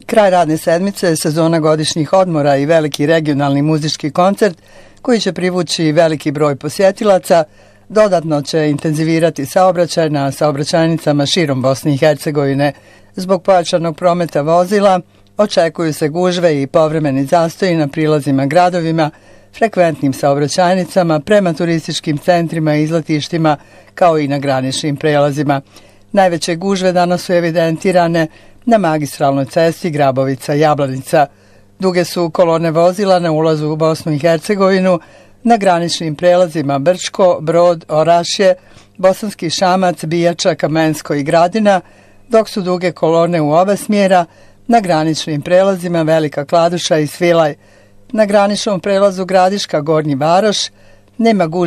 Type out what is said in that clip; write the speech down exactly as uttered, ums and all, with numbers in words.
Kraj radne sedmice, sezona godišnjih odmora i veliki regionalni muzički koncert koji će privući veliki broj posjetilaca, dodatno će intenzivirati saobraćaj na saobraćajnicama širom Bosne i Hercegovine. Zbog pojačanog prometa vozila očekuju se gužve i povremeni zastoji na prilazima gradovima, frekventnim saobraćajnicama, prema turističkim centrima i izletištima, kao i na graničnim prelazima. Najveće gužve danas su evidentirane na magistralnoj cesti Grabovica-Jablanica. Duge su kolone vozila na ulazu u Bosnu i Hercegovinu, na graničnim prelazima Brčko, Brod, Orašje, Bosanski Šamac, Bijača, Kamensko i Gradina, dok su duge kolone u oba smjera na graničnim prelazima Velika Kladuša i Svilaj. Na graničnom prelazu Gradiška, Gornji Varoš nema gužve